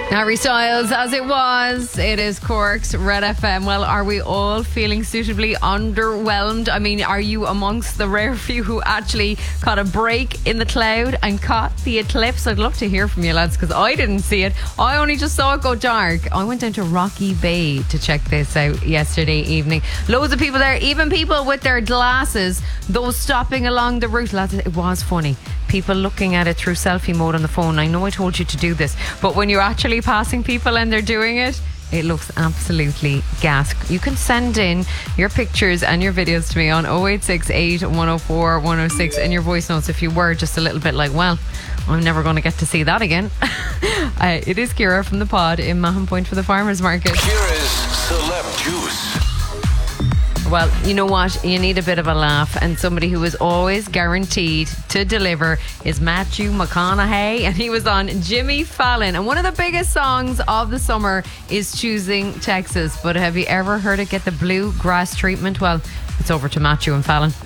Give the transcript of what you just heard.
Harry Styles, as it was. It is Cork's Red FM. Well, are we all feeling suitably underwhelmed? I mean, are you amongst the rare few who actually caught a break in the cloud and caught the eclipse? I'd love to hear from you, lads, because I didn't see it. I only just saw it go dark. I went down to Rocky Bay to check this out yesterday evening. Loads of people there, even people with their glasses, those stopping along the route. Lads, it was funny. People looking at it through selfie mode on the phone. I know I told you to do this, but when you're actually passing people and they're doing it, it looks absolutely gas. You can send in your pictures and your videos to me on 0868 104 106 and your voice notes if you were just a little bit like, well, I'm never going to get to see that again. It is Ciara from the pod in Mahon Point for the Farmers Market. Ciara's Celeb Juice. Well, you know what? You need a bit of a laugh, and somebody who is always guaranteed to deliver is Matthew McConaughey, and he was on Jimmy Fallon. And one of the biggest songs of the summer is Choosing Texas. But have you ever heard it get the bluegrass treatment? Well, it's over to Matthew and Fallon.